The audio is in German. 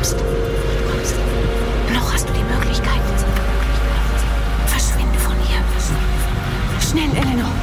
kommst. Noch hast du die Möglichkeit. Verschwinde von hier. Schnell, Eleanor.